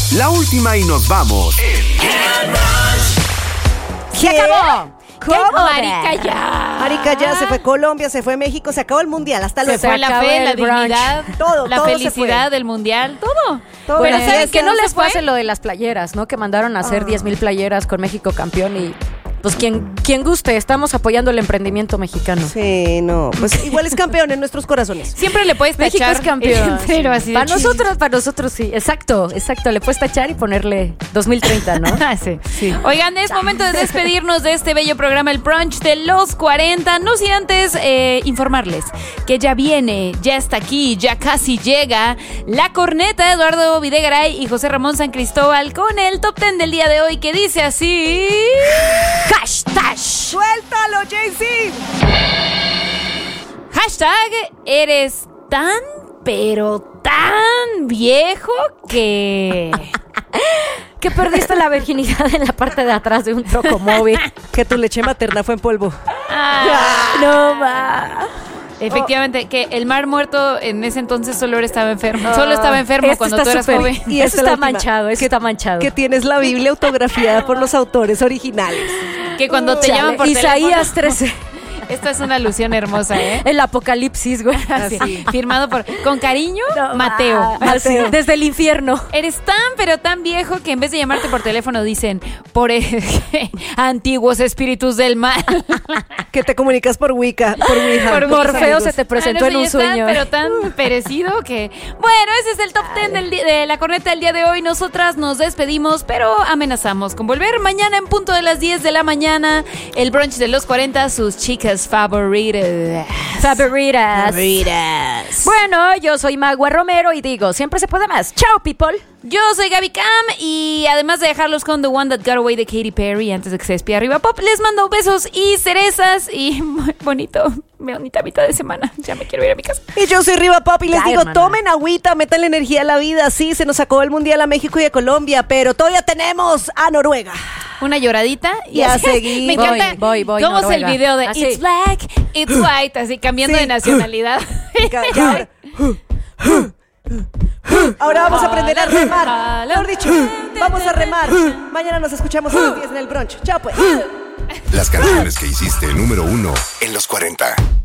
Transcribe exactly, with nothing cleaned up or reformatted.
La última y nos vamos. ¡Se acabó! ¿Cómo? Marica, ya. Marica, ya se fue Colombia, se fue México, se acabó el mundial. Hasta Se luego. fue la acabó fe, la el brunch. dignidad, Todo, la todo se felicidad fue. del mundial, todo. Todo. Pero Bueno, ¿saben ya que se no nos les fue? pase lo de las playeras, ¿no? Que mandaron a hacer Ah. diez mil playeras con México campeón y pues quien, quien guste, estamos apoyando el emprendimiento mexicano. Sí, no, pues igual es campeón en nuestros corazones. Siempre le puedes México tachar es campeón. el cero, así de Para chis. nosotros, para nosotros sí. Exacto, exacto. Le puedes tachar y ponerle dos mil treinta, ¿no? Ah, sí. Oigan, es momento de despedirnos de este bello programa, el brunch de los cuarenta. No sin antes eh, informarles que ya viene, ya está aquí, ya casi llega la corneta. Eduardo Videgaray y José Ramón San Cristóbal con el top ten del día de hoy, que dice así: hashtag, ¡Suéltalo, Jay-Z! hashtag eres tan, pero tan viejo que... Que perdiste la virginidad en la parte de atrás de un trocomóvil. Que tu leche materna fue en polvo. Ah, No va. efectivamente, que el Mar Muerto en ese entonces solo estaba enfermo. Solo estaba enfermo Este cuando está tú eras súper- joven. Y eso esta es la está última. manchado, eso Que- está manchado. Que tienes la Biblia autografiada por los autores originales. Que cuando te Chale, llaman por Isaías teléfono. trece. Esta es una alusión hermosa, ¿eh? El apocalipsis, güey. Así, firmado por... Con cariño, No, Mateo. ah, Así. Mateo. Desde el infierno. Eres tan, pero tan viejo que en vez de llamarte por teléfono dicen por eh, antiguos espíritus del mal. Que te comunicas por Wicca, por Ouija. Por Morfeo amigos. se te presentó Ah, no, en sí, un es tan, sueño. pero tan perecido que... Bueno, ese es el top ten del di- de la corneta del día de hoy. Nosotras nos despedimos, pero amenazamos con volver mañana en punto de las diez de la mañana. El brunch de los cuarenta, sus chicas favoritas. Favoritas. Favoritas. Bueno, yo soy Magua Romero y digo, siempre se puede más. Chao, people. Yo soy Gaby Cam y además de dejarlos con The One That Got Away de Katy Perry antes de que se despida Arriba Pop, les mando besos y cerezas y muy bonito, bonita mitad de semana. Ya me quiero ir a mi casa. Y yo soy Riva Pop y les Ya, digo, hermana. tomen agüita, metan la energía a la vida. Sí, se nos acabó el mundial a México y a Colombia, pero todavía tenemos a Noruega. Una lloradita y Y a así- seguir. Me encanta Voy, voy, voy, cómo es el Noruega. video de Así. It's black, it's white, así cambiando Sí. de nacionalidad. Ahora, ahora vamos a aprender a remar. Mejor dicho, vamos a remar. Mañana nos escuchamos a las diez en el brunch. Chao, pues. Las canciones que hiciste número uno en los cuarenta.